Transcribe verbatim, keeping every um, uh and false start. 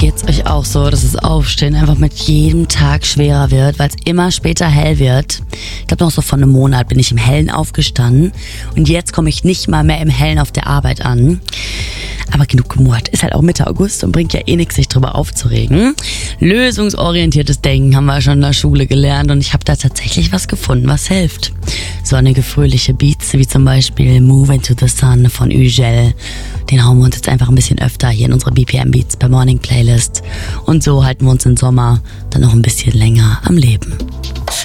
geht's euch auch so, dass das Aufstehen einfach mit jedem Tag schwerer wird, weil es immer später hell wird? Ich glaube, noch so vor einem Monat bin ich im Hellen aufgestanden und jetzt komme ich nicht mal mehr im Hellen auf der Arbeit an. Aber genug gemurrt, ist halt auch Mitte August und bringt ja eh nichts, sich drüber aufzuregen. Lösungsorientiertes Denken haben wir schon in der Schule gelernt und ich habe da tatsächlich was gefunden, was hilft. Sonnige, fröhliche Beats, wie zum Beispiel Move Into the Sun von Ugel. Den hauen wir uns jetzt einfach ein bisschen öfter hier in unsere B P M Beats per Morning Playlist. Und so halten wir uns im Sommer dann noch ein bisschen länger am Leben.